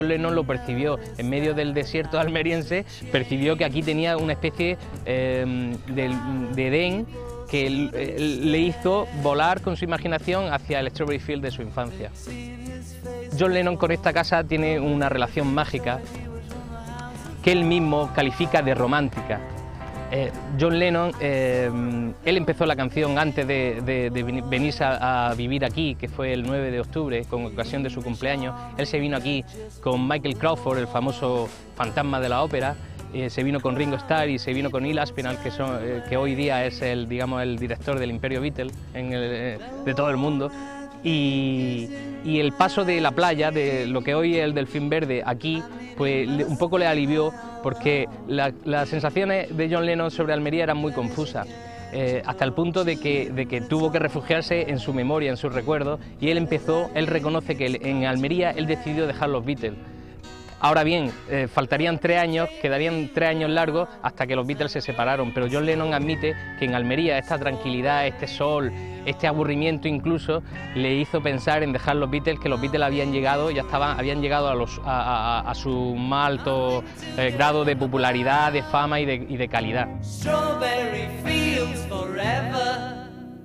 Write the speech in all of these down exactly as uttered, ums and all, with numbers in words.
Lennon lo percibió en medio del desierto almeriense, percibió que aquí tenía una especie eh, de, de Edén que le hizo volar con su imaginación hacia el Strawberry Field de su infancia. John Lennon con esta casa tiene una relación mágica que él mismo califica de romántica. Eh, John Lennon, eh, él empezó la canción antes de, de, de venirse a, a vivir aquí, que fue el nueve de octubre, con ocasión de su cumpleaños. Él se vino aquí con Michael Crawford, el famoso fantasma de la ópera, eh, se vino con Ringo Starr y se vino con Neil Aspinall, que, son, eh, que hoy día es el, digamos, el director del Imperio Beatle en el, eh, de todo el mundo. Y, y el paso de la playa, de lo que hoy es el Delfín Verde, aquí, pues un poco le alivió, porque la, las sensaciones de John Lennon sobre Almería eran muy confusas, eh, hasta el punto de que, de que tuvo que refugiarse en su memoria, en sus recuerdos, y él empezó, él reconoce que en Almería él decidió dejar los Beatles. Ahora bien, eh, faltarían tres años, quedarían tres años largos hasta que los Beatles se separaron, pero John Lennon admite que en Almería esta tranquilidad, este sol, este aburrimiento incluso, le hizo pensar en dejar los Beatles, que los Beatles habían llegado, ya estaban, habían llegado a, los, a, a, a su más alto eh, grado de popularidad, de fama y de, y de calidad. Strawberry fields forever.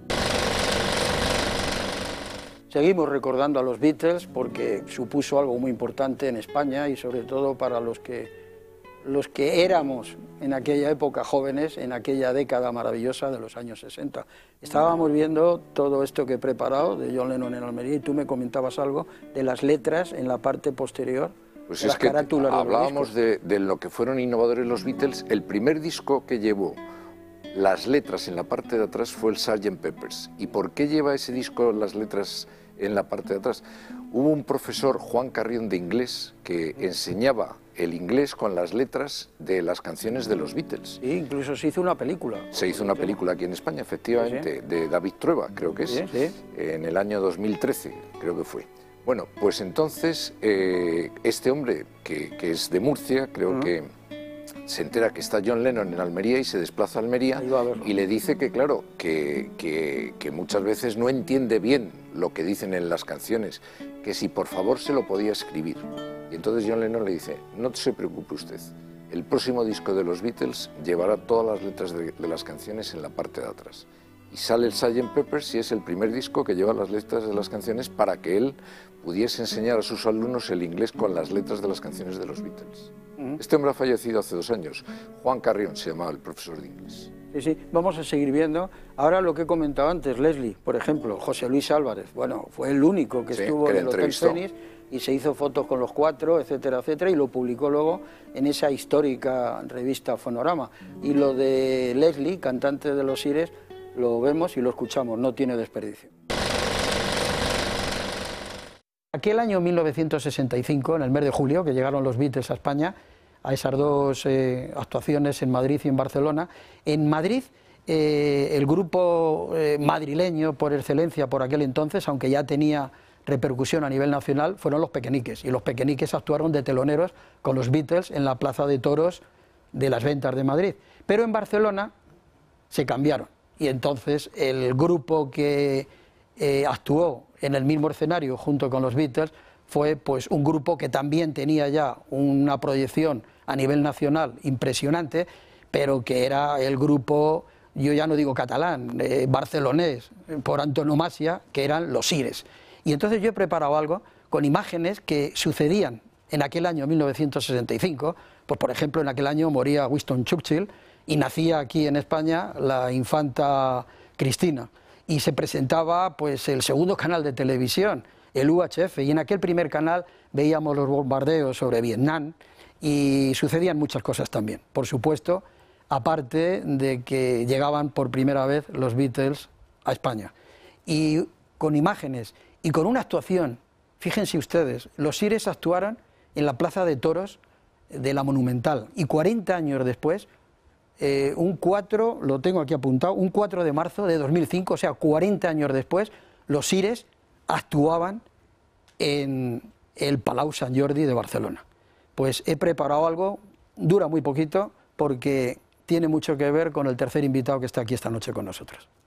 Seguimos recordando a los Beatles porque supuso algo muy importante en España y sobre todo para los que, los que éramos en aquella época jóvenes, en aquella década maravillosa de los años sesenta. Estábamos viendo todo esto que he preparado de John Lennon en Almería y tú me comentabas algo de las letras en la parte posterior. Pues es que hablábamos de, de lo que fueron innovadores los Beatles. El primer disco que llevó las letras en la parte de atrás fue el sergeant Pepper's. ¿Y por qué lleva ese disco las letras en la parte de atrás? Hubo un profesor, Juan Carrión, de inglés, que enseñaba el inglés con las letras de las canciones de los Beatles. Sí, incluso se hizo una película. Se hizo una película aquí en España, efectivamente, sí, sí. de David Trueba, creo que es, sí, sí. en el año dos mil trece, creo que fue. Bueno, pues entonces, eh, este hombre, que, que es de Murcia, creo uh-huh. que se entera que está John Lennon en Almería y se desplaza a Almería y le dice que, claro, que, que, que muchas veces no entiende bien lo que dicen en las canciones, que si por favor se lo podía escribir. Y entonces John Lennon le dice, no se preocupe usted, el próximo disco de los Beatles llevará todas las letras de, de las canciones en la parte de atrás. Y sale el sergeant Pepper's y es el primer disco que lleva las letras de las canciones para que él pudiese enseñar a sus alumnos el inglés con las letras de las canciones de los Beatles. Este hombre ha fallecido hace dos años. Juan Carrión se llamaba el profesor de inglés. Sí, sí, vamos a seguir viendo. Ahora lo que he comentado antes, Leslie, por ejemplo, José Luis Álvarez, bueno, fue el único que sí, estuvo que en el Hotel Fénix y se hizo fotos con los cuatro, etcétera, etcétera, y lo publicó luego en esa histórica revista Fonorama. Y lo de Leslie, cantante de Los Sires, lo vemos y lo escuchamos, no tiene desperdicio. Aquel año mil novecientos sesenta y cinco, en el mes de julio, que llegaron los Beatles a España, a esas dos eh, actuaciones en Madrid y en Barcelona. En Madrid, eh, el grupo eh, madrileño por excelencia por aquel entonces, aunque ya tenía repercusión a nivel nacional, fueron los Pequeñiques, y los Pequeñiques actuaron de teloneros con los Beatles en la Plaza de Toros de las Ventas de Madrid. Pero en Barcelona se cambiaron, y entonces el grupo que eh, actuó en el mismo escenario junto con los Beatles fue pues un grupo que también tenía ya una proyección a nivel nacional impresionante, pero que era el grupo, yo ya no digo catalán, eh, barcelonés, por antonomasia, que eran los Sires. Y entonces yo he preparado algo con imágenes que sucedían en aquel año mil novecientos sesenta y cinco, pues por ejemplo en aquel año moría Winston Churchill y nacía aquí en España la infanta Cristina, y se presentaba pues el segundo canal de televisión, el U H F, y en aquel primer canal veíamos los bombardeos sobre Vietnam y sucedían muchas cosas también. Por supuesto, aparte de que llegaban por primera vez los Beatles a España. Y con imágenes y con una actuación, fíjense ustedes, los Sires actuaron en la Plaza de Toros de la Monumental y cuarenta años después, eh, un cuatro, lo tengo aquí apuntado, un cuatro de marzo de dos mil cinco, o sea, cuarenta años después, los Sires actuaban en el Palau Sant Jordi de Barcelona. Pues he preparado algo, dura muy poquito, porque tiene mucho que ver con el tercer invitado que está aquí esta noche con nosotros.